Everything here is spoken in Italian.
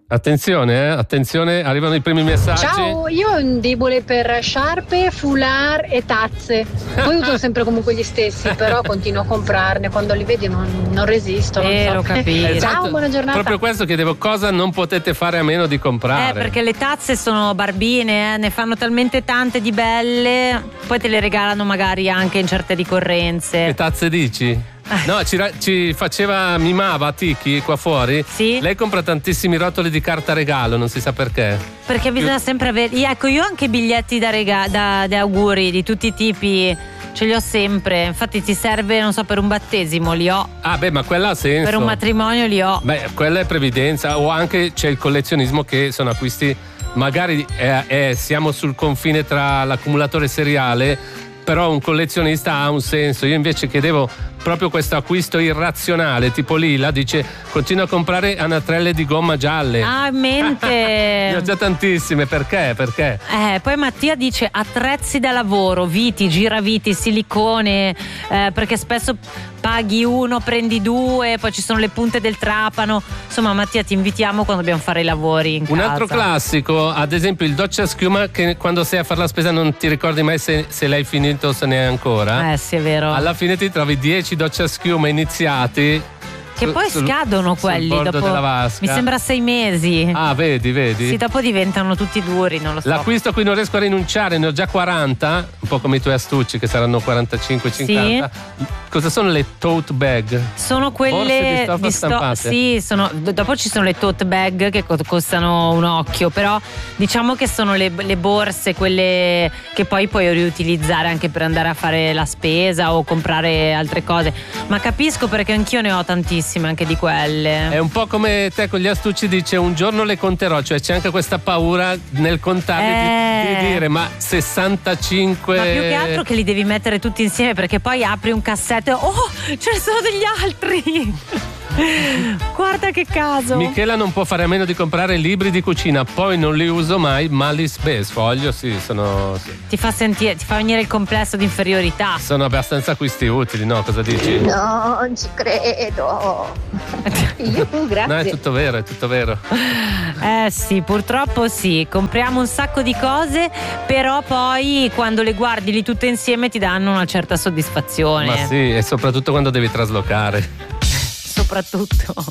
Attenzione, attenzione, arrivano i primi messaggi. Ciao, io ho un debole per sciarpe, foulard e tazze. Poi uso sempre comunque gli stessi, però continuo a comprarne. Quando li vedi non resisto. Non so. Lo capisco. Esatto. Ciao, buona giornata. Proprio questo chiedevo, cosa non potete fare a meno di comprare? Perché le tazze sono barbine, ne fanno talmente tante di belle, poi te le regalano magari anche in certe ricorrenze. Che tazze dici? No, ci mimava Tiki qua fuori. Sì. Lei compra tantissimi rotoli di carta regalo, non si sa perché. Perché bisogna sempre avere. Ecco, io ho anche biglietti da auguri di tutti i tipi. Ce li ho sempre. Infatti ti serve, non so, per un battesimo li ho. Ah, beh, ma quella ha senso. Per un matrimonio li ho. Beh, quella è previdenza. O anche c'è il collezionismo, che sono acquisti. Magari siamo sul confine tra l'accumulatore seriale, però un collezionista ha un senso. Io invece chiedevo proprio questo acquisto irrazionale, tipo Lila dice continua a comprare anatrelle di gomma gialle. Ah, in mente. Ne ho già tantissime, perché? Poi Mattia dice attrezzi da lavoro, viti, giraviti, silicone, perché spesso paghi uno, prendi due, poi ci sono le punte del trapano. Insomma, Mattia, ti invitiamo quando dobbiamo fare i lavori in Un casa. altro classico, ad esempio il doccia schiuma, che quando sei a fare la spesa non ti ricordi mai se l'hai finito o se ne è ancora. Sì, è vero. Alla fine ti trovi 10 doccia schiuma iniziati. Che poi scadono quelli sul bordo dopo. della vasca. Mi sembra 6 mesi. Ah, vedi. Sì, dopo diventano tutti duri, non lo so. L'acquisto a cui non riesco a rinunciare, ne ho già 40, un po' come i tuoi astucci che saranno 45-50. Sì. Cosa sono le tote bag? Sono quelle borse di stoffa stampate. Sì, dopo ci sono le tote bag che costano un occhio, però diciamo che sono le borse, quelle che poi puoi riutilizzare anche per andare a fare la spesa o comprare altre cose. Ma capisco, perché anch'io ne ho tantissime anche di quelle. È un po' come te con gli astucci, dice un giorno le conterò, cioè c'è anche questa paura nel contarli di dire ma 65. Ma più che altro che li devi mettere tutti insieme, perché poi apri un cassetto e ce ne sono degli altri. Guarda che caso. Michela non può fare a meno di comprare libri di cucina, poi non li uso mai, ma li sfoglio, sì. Ti fa venire il complesso di inferiorità. Sono abbastanza acquisti utili, no? Cosa dici? No, non ci credo. Grazie. No, è tutto vero. Sì, purtroppo sì. Compriamo un sacco di cose, però poi quando le guardi lì tutte insieme ti danno una certa soddisfazione. Ma sì, e soprattutto quando devi traslocare. Soprattutto.